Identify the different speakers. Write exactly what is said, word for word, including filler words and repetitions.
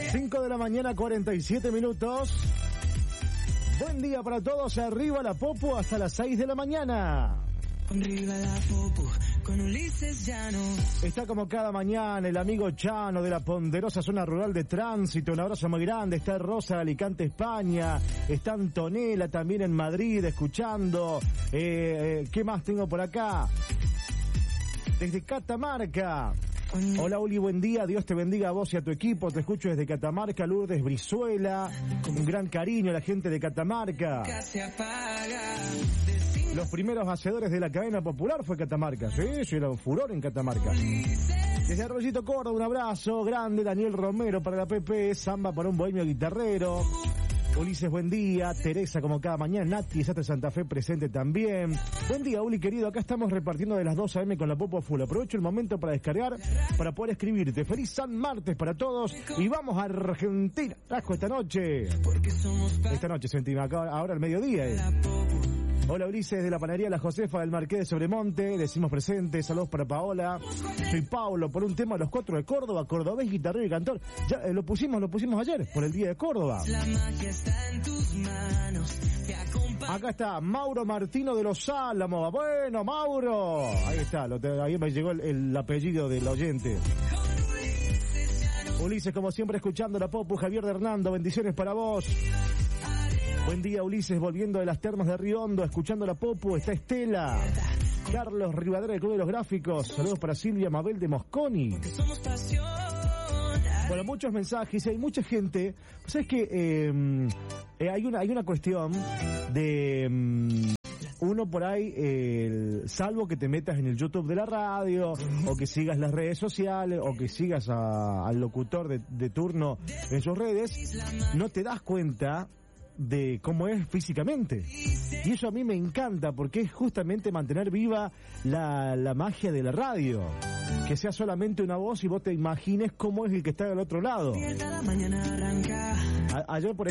Speaker 1: cinco de la mañana, cuarenta y siete minutos. Buen día para todos. Arriba la Popu hasta las seis de la mañana.
Speaker 2: Arriba la Popu con Ulises Llano.
Speaker 1: Está como cada mañana el amigo Chano de la ponderosa zona rural de tránsito. Un abrazo muy grande. Está Rosa de Alicante, España. Está Antonella también en Madrid escuchando. Eh, eh, ¿Qué más tengo por acá? Desde Catamarca. Hola Uli, buen día, Dios te bendiga a vos y a tu equipo, te escucho desde Catamarca, Lourdes Brizuela, con un gran cariño a la gente de Catamarca. Los primeros hacedores de la cadena popular fue Catamarca, sí, sí, era un furor en Catamarca. Desde Arroyito Córdoba, un abrazo grande, Daniel Romero para la P P, Samba para un bohemio guitarrero. Ulises, buen día. Teresa, como cada mañana. Nati, Sastre Santa Fe, presente también. Buen día, Uli, querido. Acá estamos repartiendo de las dos a eme con la Popu Full. Aprovecho el momento para descargar, para poder escribirte. Feliz San Martes para todos. Y vamos a Argentina. Trajo esta noche. Esta noche, sentimos acá, ahora al mediodía. Eh. Hola Ulises, de la panadería La Josefa del Marqués de Sobremonte, decimos presente, saludos para Paola. Soy Paulo, por un tema de los cuatro de Córdoba, cordobés, guitarrero y cantor. Ya eh, lo pusimos, lo pusimos ayer, por el día de Córdoba.
Speaker 2: La magia está en tus manos, te acompaña.
Speaker 1: Acá está Mauro Martino de los Álamos. Bueno, Mauro. Ahí está, lo te, ahí me llegó el, el apellido del oyente. Ulises, como siempre, escuchando la Popu. Javier de Hernando, bendiciones para vos. Buen día, Ulises, volviendo de las termas de Río Hondo, escuchando la Popu. Está Estela. Carlos Rivadera del Club de los Gráficos. Saludos para Silvia Mabel de Mosconi. Bueno, muchos mensajes, hay mucha gente. ¿Sabes qué? Eh, eh, hay una hay una cuestión de um, uno por ahí, eh, salvo que te metas en el YouTube de la radio, o que sigas las redes sociales, o que sigas a, al locutor de, de turno en sus redes, no te das cuenta de cómo es físicamente. Y eso a mí me encanta, porque es justamente mantener viva la, la magia de la radio. Que sea solamente una voz y vos te imagines cómo es el que está del otro lado. A, ayer, por